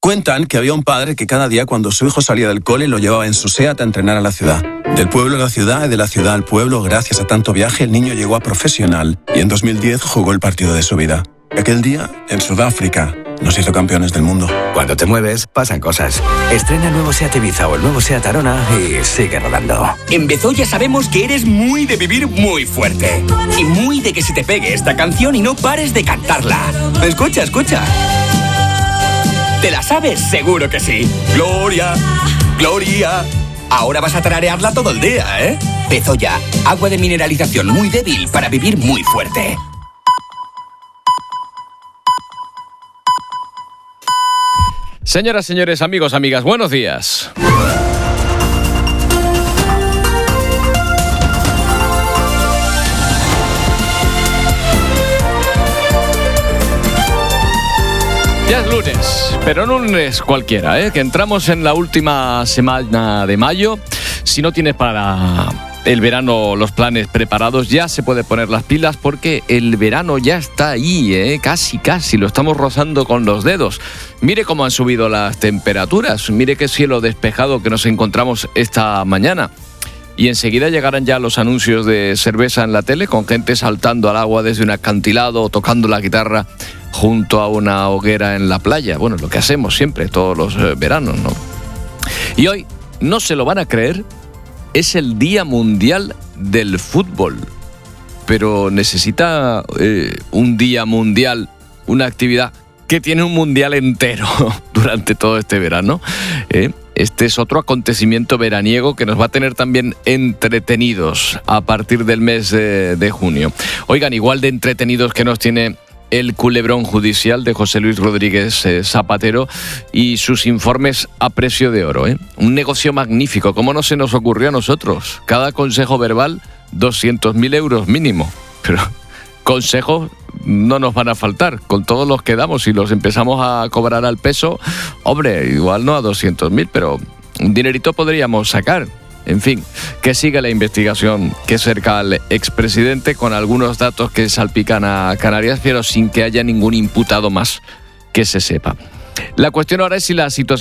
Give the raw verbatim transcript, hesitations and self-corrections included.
Cuentan que había un padre que cada día cuando su hijo salía del cole lo llevaba en su SEAT a entrenar a la ciudad. Del pueblo a la ciudad y de la ciudad al pueblo, gracias a tanto viaje, el niño llegó a profesional y en dos mil diez jugó el partido de su vida. Aquel día, en Sudáfrica, nos hizo campeones del mundo. Cuando te mueves, pasan cosas. Estrena el nuevo SEAT Ibiza o el nuevo SEAT Arona y sigue rodando. En Bezoya sabemos que eres muy de vivir muy fuerte. Y muy de que se te pegue esta canción y no pares de cantarla. Escucha, escucha. ¿Te la sabes? Seguro que sí. Gloria, Gloria. Ahora vas a tararearla todo el día, ¿eh? Bezoya, agua de mineralización muy débil para vivir muy fuerte. Señoras, señores, amigos, amigas, buenos días. Ya es lunes, pero no un lunes cualquiera, ¿eh? Que entramos en la última semana de mayo. Si no tienes para el verano los planes preparados, ya se puede poner las pilas porque el verano ya está ahí, ¿eh? Casi, casi, lo estamos rozando con los dedos. Mire cómo han subido las temperaturas, mire qué cielo despejado que nos encontramos esta mañana. Y enseguida llegarán ya los anuncios de cerveza en la tele, con gente saltando al agua desde un acantilado o tocando la guitarra junto a una hoguera en la playa. Bueno, lo que hacemos siempre, todos los eh, veranos, ¿no? Y hoy, no se lo van a creer, es el Día Mundial del Fútbol. Pero necesita eh, un Día Mundial, una actividad que tiene un mundial entero durante todo este verano, ¿eh? Este es otro acontecimiento veraniego que nos va a tener también entretenidos a partir del mes de, de junio. Oigan, igual de entretenidos que nos tiene el culebrón judicial de José Luis Rodríguez eh, Zapatero y sus informes a precio de oro, ¿eh? Un negocio magnífico, ¿cómo no se nos ocurrió a nosotros? Cada consejo verbal, doscientos mil euros mínimo. Pero consejos no nos van a faltar, con todos los que damos. Si los empezamos a cobrar al peso, hombre, igual no a doscientos mil, pero un dinerito podríamos sacar. En fin, que siga la investigación que cerca al expresidente con algunos datos que salpican a Canarias, pero sin que haya ningún imputado más que se sepa. La cuestión ahora es si la situación